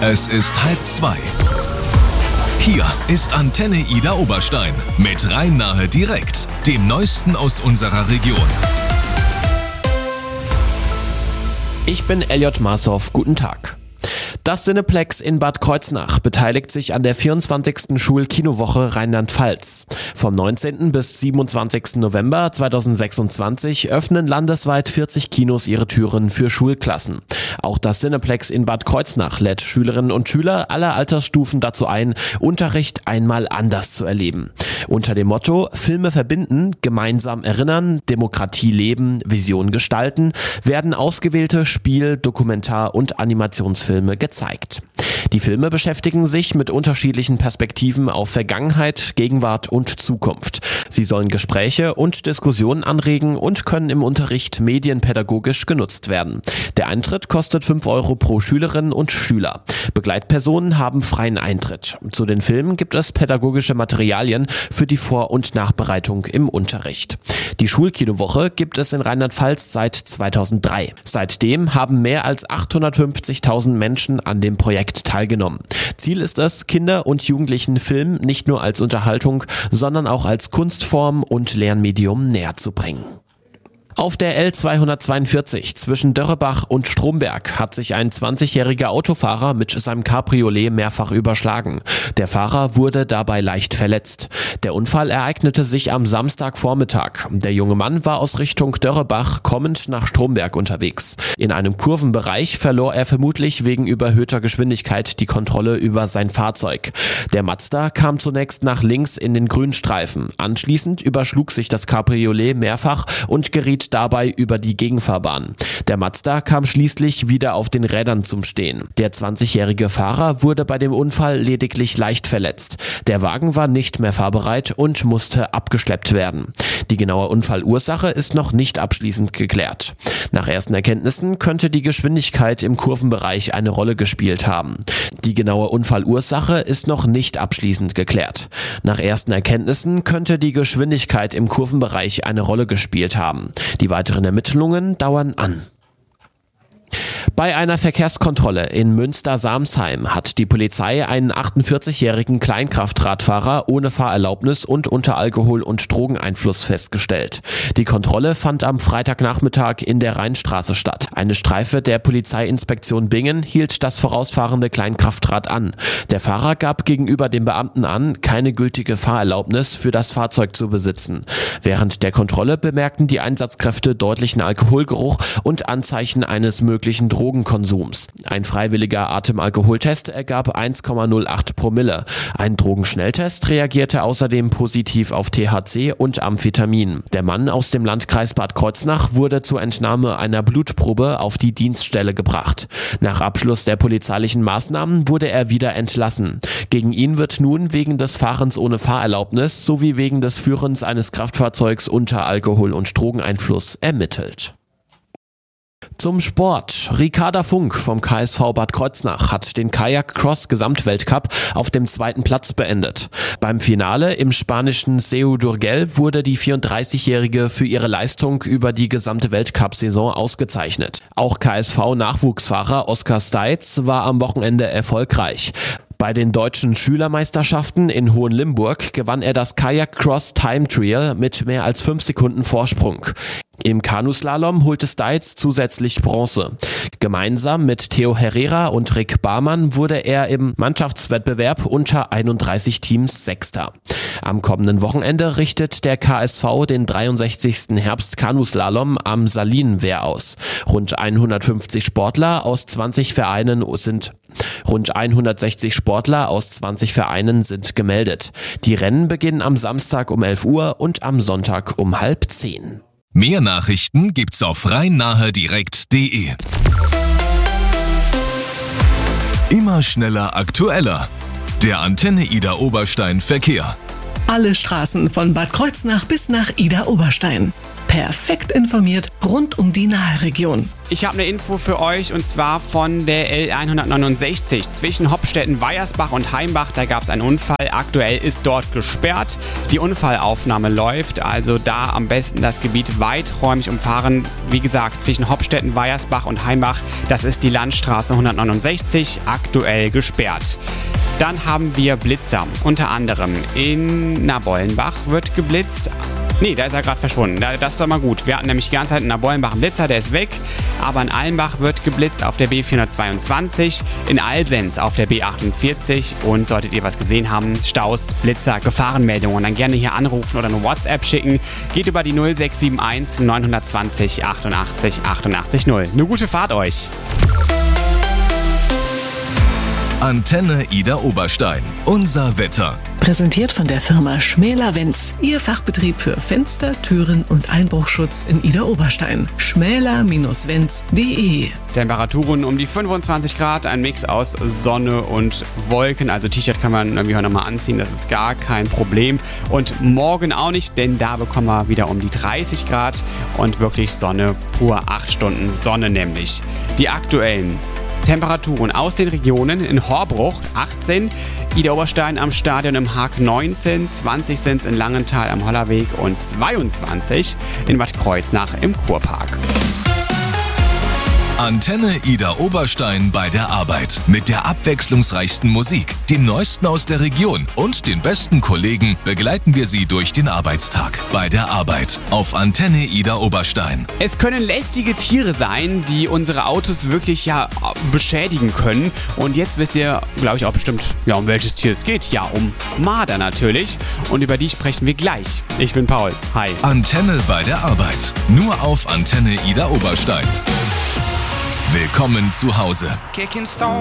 Es ist 1:30. Hier ist Antenne Ida Oberstein mit Rhein-Nahe direkt, dem Neuesten aus unserer Region. Ich bin Elliot Marshoff, guten Tag. Das Cineplex in Bad Kreuznach beteiligt sich an der 24. Schul-Kinowoche Rheinland-Pfalz. Vom 19. bis 27. November 2026 öffnen landesweit 40 Kinos ihre Türen für Schulklassen. Auch das Cineplex in Bad Kreuznach lädt Schülerinnen und Schüler aller Altersstufen dazu ein, Unterricht einmal anders zu erleben. Unter dem Motto Filme verbinden, gemeinsam erinnern, Demokratie leben, Vision gestalten, werden ausgewählte Spiel-, Dokumentar- und Animationsfilme gezeigt. Die Filme beschäftigen sich mit unterschiedlichen Perspektiven auf Vergangenheit, Gegenwart und Zukunft. Sie sollen Gespräche und Diskussionen anregen und können im Unterricht medienpädagogisch genutzt werden. Der Eintritt kostet 5 Euro pro Schülerin und Schüler. Begleitpersonen haben freien Eintritt. Zu den Filmen gibt es pädagogische Materialien für die Vor- und Nachbereitung im Unterricht. Die Schulkinowoche gibt es in Rheinland-Pfalz seit 2003. Seitdem haben mehr als 850.000 Menschen an dem Projekt teilgenommen. Ziel ist es, Kinder und Jugendlichen Film nicht nur als Unterhaltung, sondern auch als Kunstform und Lernmedium näher zu bringen. Auf der L242 zwischen Dörrebach und Stromberg hat sich ein 20-jähriger Autofahrer mit seinem Cabriolet mehrfach überschlagen. Der Fahrer wurde dabei leicht verletzt. Der Unfall ereignete sich am Samstagvormittag. Der junge Mann war aus Richtung Dörrebach kommend nach Stromberg unterwegs. In einem Kurvenbereich verlor er vermutlich wegen überhöhter Geschwindigkeit die Kontrolle über sein Fahrzeug. Der Mazda kam zunächst nach links in den Grünstreifen. Anschließend überschlug sich das Cabriolet mehrfach und geriet dabei über die Gegenfahrbahn. Der Mazda kam schließlich wieder auf den Rädern zum Stehen. Der 20-jährige Fahrer wurde bei dem Unfall lediglich leicht verletzt. Der Wagen war nicht mehr fahrbereit und musste abgeschleppt werden. Die genaue Unfallursache ist noch nicht abschließend geklärt. Nach ersten Erkenntnissen könnte die Geschwindigkeit im Kurvenbereich eine Rolle gespielt haben. Die genaue Unfallursache ist noch nicht abschließend geklärt. Nach ersten Erkenntnissen könnte die Geschwindigkeit im Kurvenbereich eine Rolle gespielt haben. Die weiteren Ermittlungen dauern an. Bei einer Verkehrskontrolle in Münster-Samsheim hat die Polizei einen 48-jährigen Kleinkraftradfahrer ohne Fahrerlaubnis und unter Alkohol- und Drogeneinfluss festgestellt. Die Kontrolle fand am Freitagnachmittag in der Rheinstraße statt. Eine Streife der Polizeiinspektion Bingen hielt das vorausfahrende Kleinkraftrad an. Der Fahrer gab gegenüber dem Beamten an, keine gültige Fahrerlaubnis für das Fahrzeug zu besitzen. Während der Kontrolle bemerkten die Einsatzkräfte deutlichen Alkoholgeruch und Anzeichen eines möglichen Drogenkonsums. Ein freiwilliger Atemalkoholtest ergab 1,08 Promille. Ein Drogenschnelltest reagierte außerdem positiv auf THC und Amphetamin. Der Mann aus dem Landkreis Bad Kreuznach wurde zur Entnahme einer Blutprobe auf die Dienststelle gebracht. Nach Abschluss der polizeilichen Maßnahmen wurde er wieder entlassen. Gegen ihn wird nun wegen des Fahrens ohne Fahrerlaubnis sowie wegen des Führens eines Kraftfahrzeugs unter Alkohol- und Drogeneinfluss ermittelt. Zum Sport. Ricarda Funk vom KSV Bad Kreuznach hat den Kajak-Cross-Gesamtweltcup auf dem 2. Platz beendet. Beim Finale im spanischen Seu d'Urgell wurde die 34-Jährige für ihre Leistung über die gesamte Weltcup-Saison ausgezeichnet. Auch KSV-Nachwuchsfahrer Oskar Steitz war am Wochenende erfolgreich. Bei den deutschen Schülermeisterschaften in Hohenlimburg gewann er das Kajak-Cross Time Trial mit mehr als 5 Sekunden Vorsprung. Im Kanuslalom holte Steitz zusätzlich Bronze. Gemeinsam mit Theo Herrera und Rick Barmann wurde er im Mannschaftswettbewerb unter 31 Teams Sechster. Am kommenden Wochenende richtet der KSV den 63. Herbst-Kanuslalom am Salinenwehr aus. Rund 150 Sportler aus 20 Vereinen Rund 160 Sportler aus 20 Vereinen sind gemeldet. Die Rennen beginnen am Samstag um 11 Uhr und am Sonntag um 9:30. Mehr Nachrichten gibt's auf rhein-nahe-direkt.de. Immer schneller, aktueller. Der Antenne Ida Oberstein Verkehr. Alle Straßen von Bad Kreuznach bis nach Ida Oberstein. Perfekt informiert rund um die Nahe Region. Ich habe eine Info für euch und zwar von der L169 zwischen Hopstetten-Weiersbach und Heimbach. Da gab es einen Unfall. Aktuell ist dort gesperrt. Die Unfallaufnahme läuft, also da am besten das Gebiet weiträumig umfahren. Wie gesagt, zwischen Hopstetten-Weiersbach und Heimbach, das ist die Landstraße 169, aktuell gesperrt. Dann haben wir Blitzer, unter anderem in Nabollenbach wird geblitzt. Nee, da ist er gerade verschwunden. Das ist doch mal gut. Wir hatten nämlich die ganze Zeit in Nabollenbach einen Blitzer, der ist weg. Aber in Allenbach wird geblitzt auf der B422, in Alsens auf der B48. Und solltet ihr was gesehen haben, Staus, Blitzer, Gefahrenmeldungen, dann gerne hier anrufen oder eine WhatsApp schicken. Geht über die 0671 920 88 88 0. Eine gute Fahrt euch. Antenne Ida Oberstein. Unser Wetter. Präsentiert von der Firma Schmäler-Wenz. Ihr Fachbetrieb für Fenster, Türen und Einbruchschutz in Ida Oberstein. schmäler-wenz.de. Temperaturen um die 25 Grad, ein Mix aus Sonne und Wolken. Also T-Shirt kann man irgendwie heute nochmal anziehen, das ist gar kein Problem. Und morgen auch nicht, denn da bekommen wir wieder um die 30 Grad und wirklich Sonne pur, 8 Stunden Sonne nämlich. Die aktuellen Temperaturen aus den Regionen: in Horbruch 18, Ida Oberstein am Stadion im Haag 19, 20 sind es in Langenthal am Hollerweg und 22 in Bad Kreuznach im Kurpark. Antenne Ida Oberstein bei der Arbeit. Mit der abwechslungsreichsten Musik, dem Neuesten aus der Region und den besten Kollegen begleiten wir Sie durch den Arbeitstag. Bei der Arbeit auf Antenne Ida Oberstein. Es können lästige Tiere sein, die unsere Autos wirklich beschädigen können. Und jetzt wisst ihr, glaube ich, auch bestimmt, um welches Tier es geht. Ja, um Marder natürlich. Und über die sprechen wir gleich. Ich bin Paul. Hi. Antenne bei der Arbeit. Nur auf Antenne Ida Oberstein. Willkommen zu Hause. Kicking stone